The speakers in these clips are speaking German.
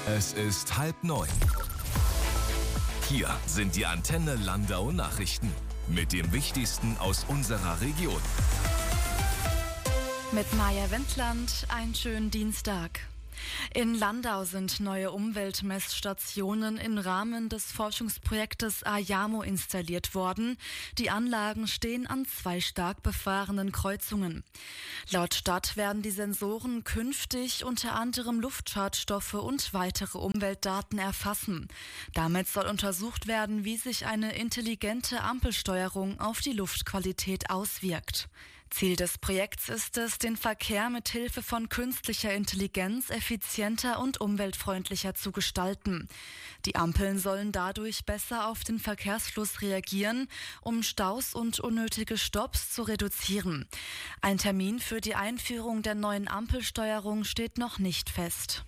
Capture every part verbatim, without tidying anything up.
Es ist halb neun. Hier sind die Antenne Landau Nachrichten mit dem Wichtigsten aus unserer Region. Mit Maja Wendland, einen schönen Dienstag. In Landau sind neue Umweltmessstationen im Rahmen des Forschungsprojektes AYAMO installiert worden. Die Anlagen stehen an zwei stark befahrenen Kreuzungen. Laut Stadt werden die Sensoren künftig unter anderem Luftschadstoffe und weitere Umweltdaten erfassen. Damit soll untersucht werden, wie sich eine intelligente Ampelsteuerung auf die Luftqualität auswirkt. Ziel des Projekts ist es, den Verkehr mit Hilfe von künstlicher Intelligenz effizienter und umweltfreundlicher zu gestalten. Die Ampeln sollen dadurch besser auf den Verkehrsfluss reagieren, um Staus und unnötige Stopps zu reduzieren. Ein Termin für die Einführung der neuen Ampelsteuerung steht noch nicht fest.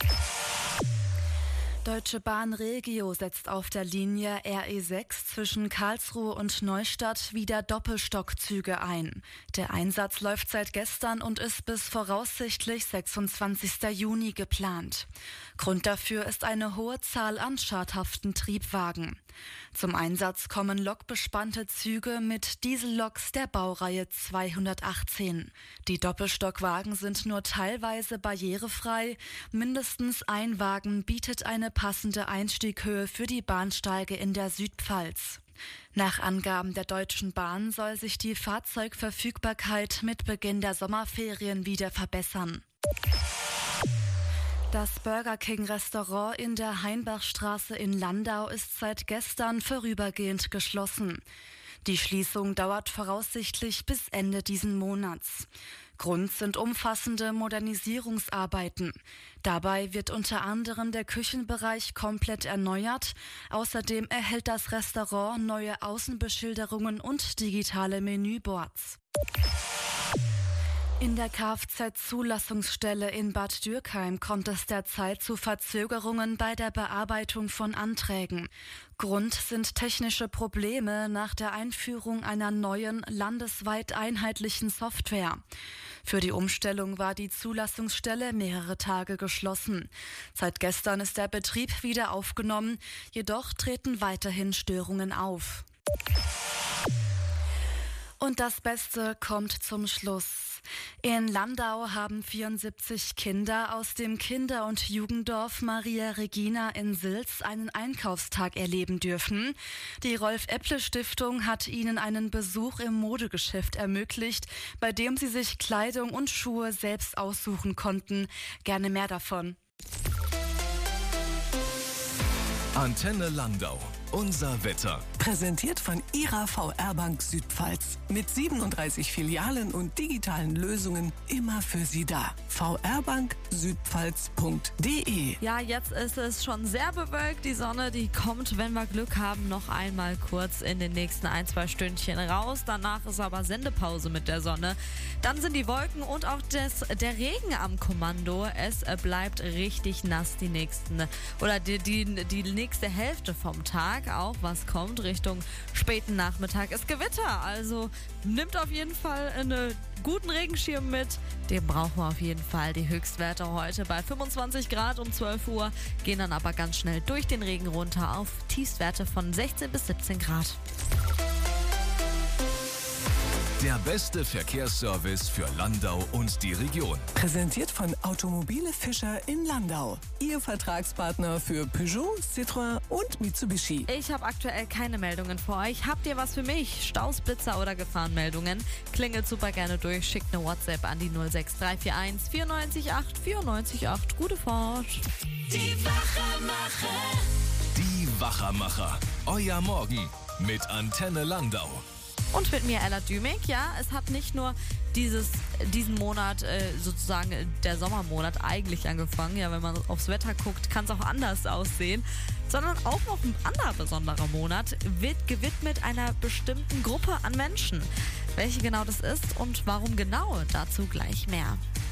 Deutsche Bahn Regio setzt auf der Linie R E sechs zwischen Karlsruhe und Neustadt wieder Doppelstockzüge ein. Der Einsatz läuft seit gestern und ist bis voraussichtlich sechsundzwanzigsten Juni geplant. Grund dafür ist eine hohe Zahl an schadhaften Triebwagen. Zum Einsatz kommen lokbespannte Züge mit Dieselloks der Baureihe zweihundertachtzehn. Die Doppelstockwagen sind nur teilweise barrierefrei. Mindestens ein Wagen bietet eine passende Einstieghöhe für die Bahnsteige in der Südpfalz. Nach Angaben der Deutschen Bahn soll sich die Fahrzeugverfügbarkeit mit Beginn der Sommerferien wieder verbessern. Das Burger King Restaurant in der Heinbachstraße in Landau ist seit gestern vorübergehend geschlossen. Die Schließung dauert voraussichtlich bis Ende diesen Monats. Grund sind umfassende Modernisierungsarbeiten. Dabei wird unter anderem der Küchenbereich komplett erneuert. Außerdem erhält das Restaurant neue Außenbeschilderungen und digitale Menüboards. In der Kfz-Zulassungsstelle in Bad Dürkheim kommt es derzeit zu Verzögerungen bei der Bearbeitung von Anträgen. Grund sind technische Probleme nach der Einführung einer neuen, landesweit einheitlichen Software. Für die Umstellung war die Zulassungsstelle mehrere Tage geschlossen. Seit gestern ist der Betrieb wieder aufgenommen, jedoch treten weiterhin Störungen auf. Und das Beste kommt zum Schluss. In Landau haben vierundsiebzig Kinder aus dem Kinder- und Jugenddorf Maria Regina in Silz einen Einkaufstag erleben dürfen. Die Rolf-Epple-Stiftung hat ihnen einen Besuch im Modegeschäft ermöglicht, bei dem sie sich Kleidung und Schuhe selbst aussuchen konnten. Gerne mehr davon. Antenne Landau. Unser Wetter. Präsentiert von Ihrer V R Bank Südpfalz. Mit siebenunddreißig Filialen und digitalen Lösungen immer für Sie da. v r bank südpfalz punkt d e. Ja, jetzt ist es schon sehr bewölkt. Die Sonne, die kommt, wenn wir Glück haben, noch einmal kurz in den nächsten ein, zwei Stündchen raus. Danach ist aber Sendepause mit der Sonne. Dann sind die Wolken und auch des, der Regen am Kommando. Es bleibt richtig nass die nächsten, oder die, die, die nächste Hälfte vom Tag. Auch was kommt Richtung späten Nachmittag ist Gewitter, also nimmt auf jeden Fall einen guten Regenschirm mit, den brauchen wir auf jeden Fall. Die Höchstwerte heute bei fünfundzwanzig Grad um zwölf Uhr, gehen dann aber ganz schnell durch den Regen runter auf Tiefstwerte von sechzehn bis siebzehn Grad. Der beste Verkehrsservice für Landau und die Region. Präsentiert von Automobile Fischer in Landau. Ihr Vertragspartner für Peugeot, Citroën und Mitsubishi. Ich habe aktuell keine Meldungen für euch. Habt ihr was für mich? Staus, Blitzer oder Gefahrenmeldungen? Klingelt super gerne durch. Schickt eine WhatsApp an die null sechs drei vier eins vier neun acht vier neun acht. Gute Fahrt. Die Wachermacher. Die Wachermacher. Euer Morgen mit Antenne Landau. Und mit mir Ella Dümig. Ja, es hat nicht nur dieses, diesen Monat, äh, sozusagen der Sommermonat eigentlich angefangen. Ja, wenn man aufs Wetter guckt, kann es auch anders aussehen. Sondern auch noch ein anderer besonderer Monat wird gewidmet einer bestimmten Gruppe an Menschen. Welche genau das ist und warum genau, dazu gleich mehr.